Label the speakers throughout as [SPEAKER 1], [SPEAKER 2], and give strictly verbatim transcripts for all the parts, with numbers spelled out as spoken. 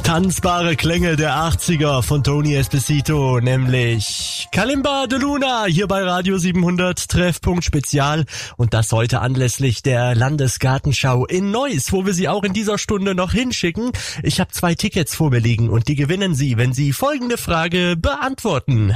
[SPEAKER 1] Tanzbare Klänge der achtziger von Tony Esposito, nämlich Kalimba de Luna hier bei Radio siebenhundert Treffpunkt Spezial und das heute anlässlich der Landesgartenschau in Neuss, wo wir Sie auch in dieser Stunde noch hinschicken. Ich habe zwei Tickets vor mir liegen und die gewinnen Sie, wenn Sie folgende Frage beantworten.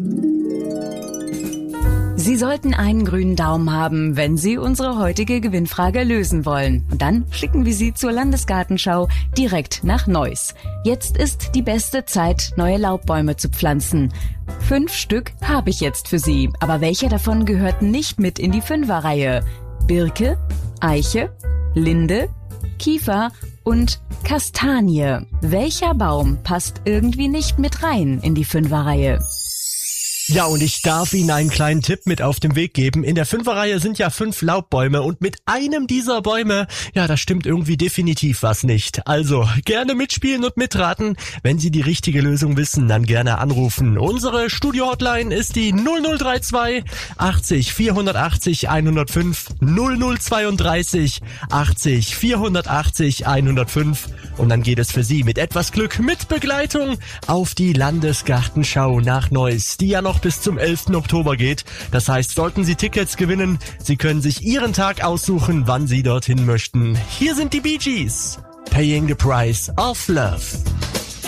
[SPEAKER 2] Sie sollten einen grünen Daumen haben, wenn Sie unsere heutige Gewinnfrage lösen wollen. Und dann schicken wir Sie zur Landesgartenschau direkt nach Neuss. Jetzt ist die beste Zeit, neue Laubbäume zu pflanzen. Fünf Stück habe ich jetzt für Sie, aber welcher davon gehört nicht mit in die Fünferreihe? Birke, Eiche, Linde, Kiefer und Kastanie. Welcher Baum passt irgendwie nicht mit rein in die Fünferreihe?
[SPEAKER 1] Ja, und ich darf Ihnen einen kleinen Tipp mit auf den Weg geben. In der Fünferreihe sind ja fünf Laubbäume und mit einem dieser Bäume, ja, da stimmt irgendwie definitiv was nicht. Also, gerne mitspielen und mitraten. Wenn Sie die richtige Lösung wissen, dann gerne anrufen. Unsere Studio-Hotline ist die null null drei zwei achtzig vierhundertachtzig hundertfünf, null null zweiunddreißig achtzig vierhundertachtzig hundertfünf und dann geht es für Sie mit etwas Glück, mit Begleitung auf die Landesgartenschau nach Neuss, die ja noch bis zum elften Oktober geht. Das heißt, sollten Sie Tickets gewinnen, Sie können sich Ihren Tag aussuchen, wann Sie dorthin möchten. Hier sind die Bee Gees. Paying the Price of Love.